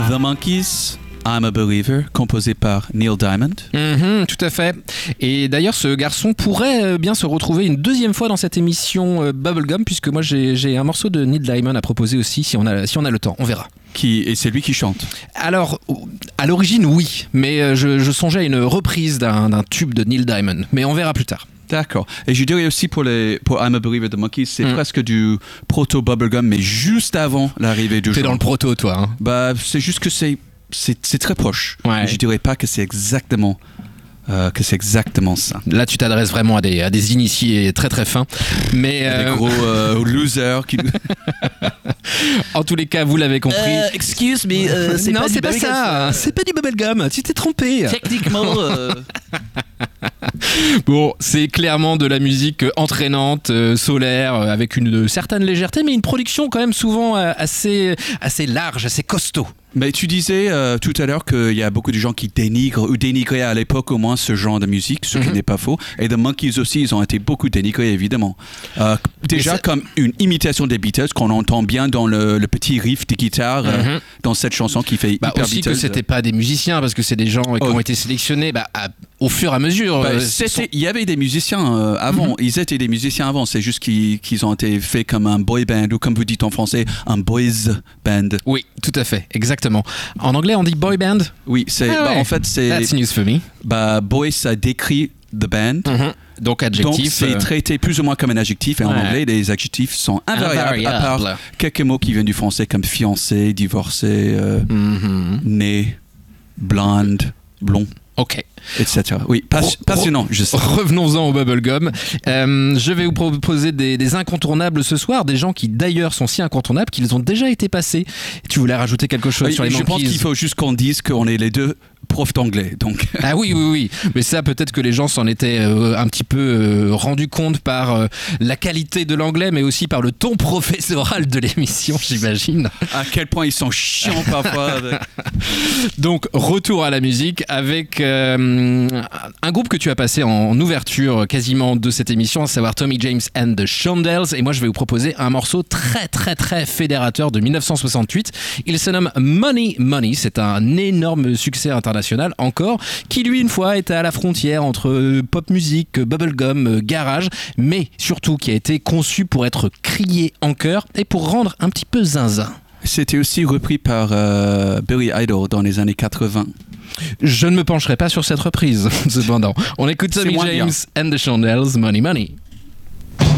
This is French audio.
The Monkees, I'm a Believer, composé par Neil Diamond. Tout à fait. Et d'ailleurs, ce garçon pourrait bien se retrouver une deuxième fois dans cette émission Bubblegum, puisque moi j'ai un morceau de Neil Diamond à proposer aussi, si on a le temps, on verra. Et c'est lui qui chante. Alors, à l'origine, oui, mais je songeais à une reprise d'un tube de Neil Diamond, mais on verra plus tard. D'accord. Et je dirais aussi pour I'm a Believer The Monkees, c'est presque du proto-bubblegum, mais juste avant l'arrivée du genre. T'es dans le proto, toi. Hein. Bah, c'est juste que c'est très proche. Ouais. Je dirais pas que c'est exactement ça. Là, tu t'adresses vraiment à des initiés très très fins. Mais des gros losers qui... En tous les cas, vous l'avez compris. Excuse me, c'est pas ça. C'est pas du bubblegum. Tu t'es trompé. Techniquement. Bon, c'est clairement de la musique entraînante, solaire, avec une certaine légèreté, mais une production quand même souvent assez large, assez costaud. Mais tu disais tout à l'heure qu'il y a beaucoup de gens qui dénigrent ou dénigraient à l'époque au moins ce genre de musique, ce qui n'est pas faux. Et The Monkees aussi, ils ont été beaucoup dénigrés évidemment. Déjà comme une imitation des Beatles qu'on entend bien dans le petit riff de guitare dans cette chanson qui fait hyper aussi Beatles. Que c'était pas des musiciens parce que c'est des gens qui ont été sélectionnés au fur et à mesure. Il y avait des musiciens avant, ils étaient des musiciens avant, c'est juste qu'ils ont été faits comme un boy band ou comme vous dites en français, un boys band. Oui, tout à fait, exactement. En anglais, on dit boy band. Oui, en fait c'est. That's news for me. Boy, ça décrit the band. Donc adjectif. Donc c'est traité plus ou moins comme un adjectif. Et en anglais, les adjectifs sont invariables. À part quelques mots qui viennent du français comme fiancé, divorcé, né, blonde, blond. Ok. Etc. Oui, passionnant, je sais. Revenons-en au bubblegum. Je vais vous proposer des incontournables ce soir, des gens qui d'ailleurs sont si incontournables qu'ils ont déjà été passés. Tu voulais rajouter quelque chose sur les Monkees? Je pense qu'il faut juste qu'on dise qu'on est les deux profs d'anglais. Donc. Ah oui. Mais ça, peut-être que les gens s'en étaient un petit peu rendus compte par la qualité de l'anglais, mais aussi par le ton professoral de l'émission, j'imagine. À quel point ils sont chiants parfois. Donc, retour à la musique avec un groupe que tu as passé en ouverture quasiment de cette émission, à savoir Tommy James and the Shondells. Et moi, je vais vous proposer un morceau très, très, très fédérateur de 1968. Il se nomme Money Money. C'est un énorme succès international encore, qui lui une fois était à la frontière entre pop musique, bubblegum, garage, mais surtout qui a été conçu pour être crié en chœur et pour rendre un petit peu zinzin. C'était aussi repris par Billy Idol dans les années 80. Je ne me pencherai pas sur cette reprise, cependant. On écoute Tommy James and the Shondells, Money Money.